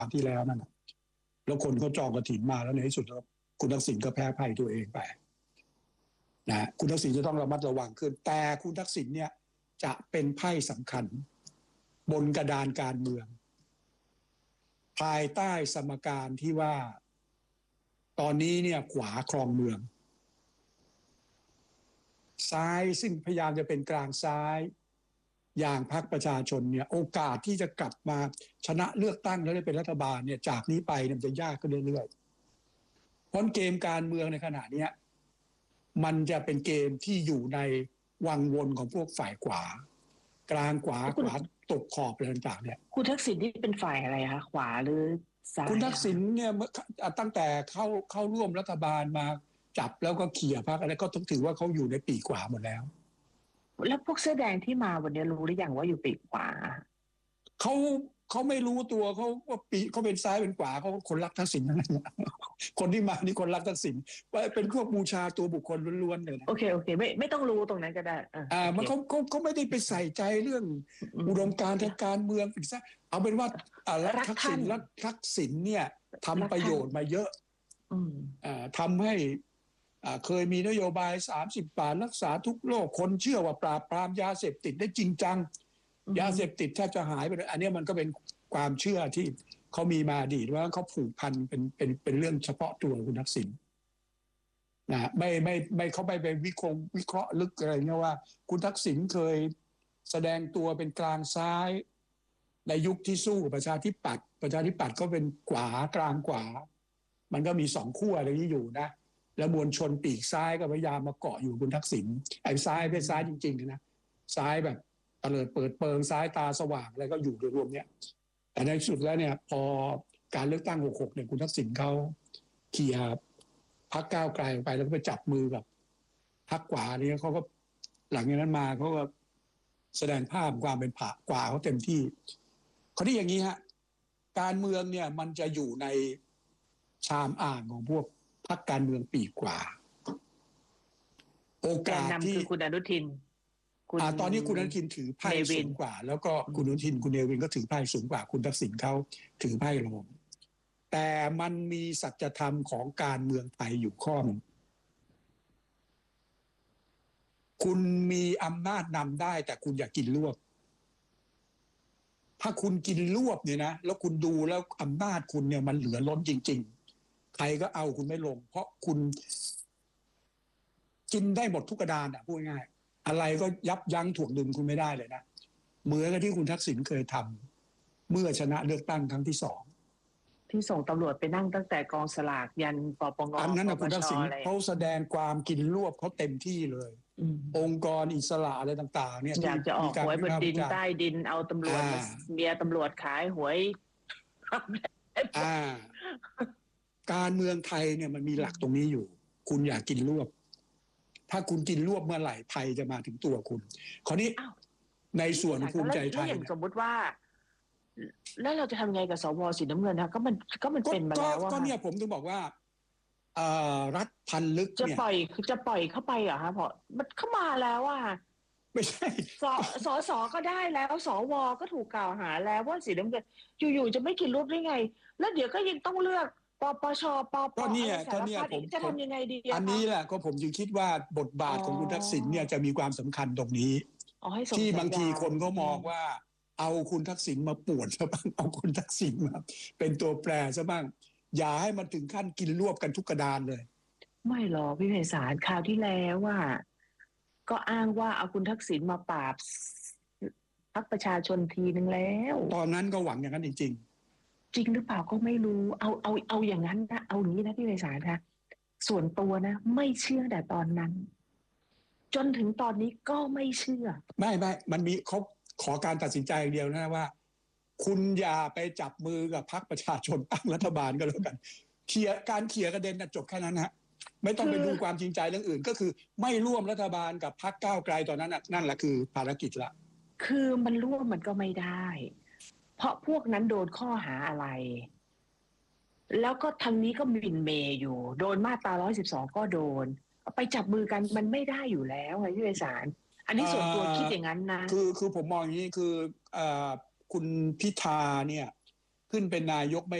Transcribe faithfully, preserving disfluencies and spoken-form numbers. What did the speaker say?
ามที่แล้วนั่นแล้วคนเขาจองกฐินมาแล้วในที่สุดแล้วคุณทักษิณก็แพ้ภัยตัวเองไปนะคุณทักษิณจะต้องระมัดระวังขึ้นแต่คุณทักษิณเนี่ยจะเป็นไพ่สำคัญบนกระดานการเมืองภายใต้สมการที่ว่าตอนนี้เนี่ยขวาครองเมืองซ้ายซึ่งพยายามจะเป็นกลางซ้ายอย่างพรรคประชาชนเนี่ยโอกาสที่จะกลับมาชนะเลือกตั้งแล้วได้เป็นรัฐบาลเนี่ยจากนี้ไปเนี่ยจะยากขึ้นเรื่อยๆเพราะเกมการเมืองในขณะนี้มันจะเป็นเกมที่อยู่ในวังวนของพวกฝ่ายขวากลางขวาขวาตกขอบอะไรต่างๆเนี่ยคุณทักษิณนี่เป็นฝ่ายอะไรคะขวาหรือซ้ายคุณทักษิณเนี่ยตั้งแต่เข้าเข้าร่วมรัฐบาลมาจับแล้วก็เขี่ยพรรคอะไรก็ต้องถือว่าเขาอยู่ในปีกขวาหมดแล้วแล้วพวกเสื้อแดงที่มาวันนี้รู้หรือยังว่าอยู่ปีกขวาเขาเขาไม่รู้ตัวเขาว่าปีเขาเป็นซ้ายเป็นขวาเขาคนรักทักษิณทั้งนั้นคนที่มานี่คนรักทักษิณว่าเป็นพวกบูชาตัวบุคคลล้วนๆเลยนะโอเคโอเคไม่ไม่ต้องรู้ตรงนั้นก็ได้อ่ามันเขาเขาเขาไม่ได้ไปใส่ใจเรื่องอุดมการณ์ทางการเมืองอีกซะเอาเป็นว่าอ่ารักทักษิณรักทักษิณเนี่ยทำประโยชน์มาเยอะอ่าทำให้เคยมีนโยบายสามสิบบาทรักษาทุกโรคคนเชื่อว่าปราบปรามยาเสพติดได้จริงจังยาเสพติดแทบจะหายไปเลยอันนี้มันก็เป็นความเชื่อที่เขามีมาอดีตว่าเขาผูกพันเป็นเป็นเป็นเรื่องเฉพาะตัวคุณทักษิณนะไม่ไม่ไม่เขาไปไปวิเคราะห์วิเคราะห์ลึกอะไรเงี้ยว่าคุณทักษิณเคยแสดงตัวเป็นกลางซ้ายในยุคที่สู้กับประชาธิปัตย์ประชาธิปัตย์ก็เป็นขวากลางขวามันก็มีสองขั้วอะไรที่อยู่นะแล้วมวลชนปีกซ้ายก็พยายามมาเกาะอยู่คุณทักษิณไอ้ซ้ายเป็นซ้ายจริงๆนะซ้ายแบบเตลิดเปิดเปิงซ้ายตาสว่างอะไรก็อยู่โดยรวมเนี่ยแต่ในสุดแล้วเนี่ยพอการเลือกตั้งหกสิบหกเนี่ยคุณทักษิณเขาเขี่ยพรรคก้าวไกลไปแล้วก็ไปจับมือกับพรรคขวาเนี่ยเขาก็หลังจากนั้นมาเขาก็แสดงภาพความเป็นผ่ากว่าเขาเต็มที่เขาที่อย่างนี้ฮะการเมืองเนี่ยมันจะอยู่ในชามอ่างของพวกพรรคการเมืองปีกขวาโอกาสที่คุณอนุทินอ่าตอนนี้คุณอนุทินถือไพ่สูงกว่าแล้วก็คุณอนุทินคุณเนวินก็ถือไพ่สูงกว่าคุณทักษิณเขาถือไพ่รองแต่มันมีสัจธรรมของการเมืองไทยอยู่ข้อนึงคุณมีอำนาจนำได้แต่คุณอย่ากินรวบถ้าคุณกินรวบเนี่ยนะแล้วคุณดูแล้วอำนาจคุณเนี่ยมันเหลือล้นจริงๆใครก็เอาคุณไม่ลงเพราะคุณกินได้หมดทุกกระดานอ่ะพูดง่ายอะไรก็ยับยั้งถ่วงดุลคุณไม่ได้เลยนะเหมือนกับที่คุณทักษิณเคยทำเมื่อชนะเลือกตั้งครั้งที่สองที่ส่งตำรวจไปนั่งตั้งแต่กองสลากยันปปงอันนั้นนะคุณทักษิณเขาแสดงความกินรวบเขาเต็มที่เลยองค์กรอิสระอะไรต่างๆเนี่ยอยากจะออกหวยบนดินใต้ดินเอาตำรวจเมียตำรวจขายหวยอ่าการเมืองไทยเนี่ยมันมีหลักตรงนี้อยู่คุณอยากกินรวบถ้าคุณกินรวบเมื่อไหร่ภัยจะมาถึงตัวคุณคราวนี้ในส่วนภูมิใจไทยสมมติว่าแล้วเราจะทำไงกับสวสีน้ำเงินนะก็มันก็มันเป็นมาแล้วก็เนี่ยผมถึงบอกว่ารัฐพันลึกเนี่ยจะปล่อยจะปล่อยเข้าไปเหรอฮะเพราะมันเข้ามาแล้วอ่ะไม่ใช่สสสก็ได้แล้วสวก็ถูกกล่าวหาแล้วว่าสีน้ำเงินอยู่ๆจะไม่กินรวบได้ไงแล้วเดี๋ยวก็ยังต้องเลือกปปชปปก็เนี่ยก็เนี่ยผมจะทำยังไงดีอันนี้แหละก็ผมจึงคิดว่าบทบาทของคุณทักษิณเนี่ยจะมีความสำคัญตรงนี้ที่บางทีคนก็มองว่าเอาคุณทักษิณมาป่วนซะบ้างเอาคุณทักษิณมาเป็นตัวแปรซะบ้างอย่าให้มันถึงขั้นกินรวบกันทุกกระดานเลยไม่หรอกพี่ไพศาลคราวที่แล้วว่าก็อ้างว่าเอาคุณทักษิณมาปราบพรรคประชาชนทีนึงแล้วตอนนั้นก็หวังอย่างนั้นจริงๆจริงหรือเปล่าก็ไม่รู้เอาเอาเอาอย่างนั้นนะเอาอย่างนี้นะพี่ไพศาลคะส่วนตัวนะไม่เชื่อแต่ตอนนั้นจนถึงตอนนี้ก็ไม่เชื่อไม่ไม่มันมีเขาขอการตัดสินใจอย่างเดียวนะว่าคุณอย่าไปจับมือกับพรรคประชาชนตั้งรัฐบาลก็แล้วกันเคลียร์การเคลียร์กระเด็นนะจบแค่นั้นฮะไม่ต้องไปดูความจริงใจเรื่องอื่นก็คือไม่ร่วมรัฐบาลกับพรรคก้าวไกลตอนนั้นนั่นแหละคือภารกิจละคือมันร่วมมันก็ไม่ได้เพราะพวกนั้นโดนข้อหาอะไรแล้วก็ทางนี้ก็มินเมย์อยู่โดนมาตราหนึ่งร้อยสิบสองก็โดนไปจับมือกันมันไม่ได้อยู่แล้วไงพี่ไพศาลอันนี้ส่วนตัวคิดอย่างนั้นนะคือคือผมมองอย่างนี้คือคุณพิธาเนี่ยขึ้นเป็นนายกไม่